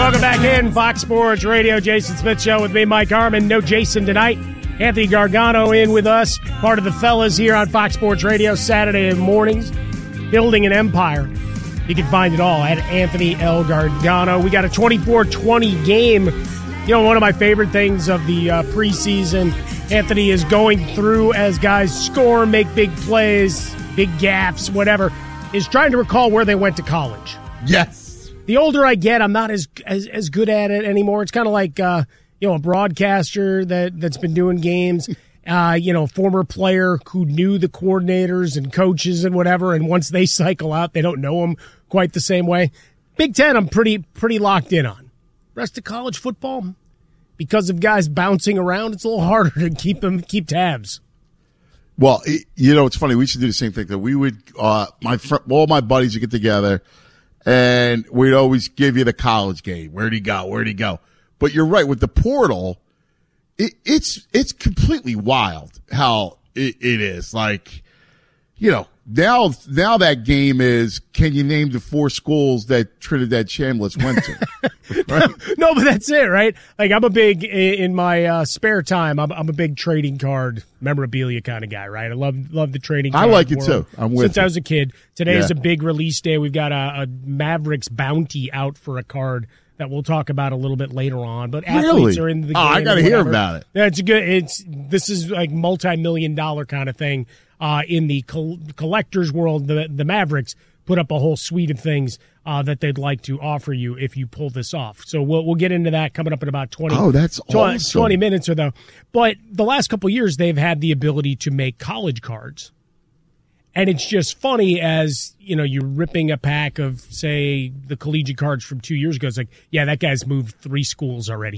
Welcome back in Fox Sports Radio. Jason Smith Show with me, Mike Harmon. No Jason tonight. Anthony Gargano in with us, part of the fellas here on Fox Sports Radio Saturday mornings, building an empire. You can find it all at Anthony L. Gargano. We got a 24-20 game. You know, one of my favorite things of the preseason, Anthony is going through as guys score, make big plays, big gaffes, whatever, is trying to recall where they went to college. Yes. The older I get, I'm not as good at it anymore. It's kind of like a broadcaster that's been doing games, former player who knew the coordinators and coaches and whatever, and once they cycle out, they don't know them quite the same way. Big Ten, I'm pretty locked in on. Rest of college football, because of guys bouncing around, it's a little harder to keep tabs. Well, it's funny. We should do the same thing. That we would, all my buddies would get together, and we'd always give you the college game. Where'd he go? But you're right, with the portal, it's completely wild how it is. Like, now that game is, can you name the 4 schools that Trinidad Chambliss went to? Right? No, but that's it, right? Like, I'm a big, in my spare time, I'm a big trading card memorabilia kind of guy, right? I love the trading card I like it world. too. I'm with Since you. I was a kid. Today is a big release day. We've got a Mavericks bounty out for a card that we'll talk about a little bit later on. But athletes are in the game. I got to hear about it. Yeah, this is like multi-million-dollar kind of thing. In the collector's world, the Mavericks put up a whole suite of things that they'd like to offer you if you pull this off. So we'll get into that coming up in about 20, that's awesome. 20 minutes or so. But the last couple of years, they've had the ability to make college cards. And it's just funny as, you're ripping a pack of, say, the collegiate cards from 2 years ago. It's like, yeah, that guy's moved 3 schools already.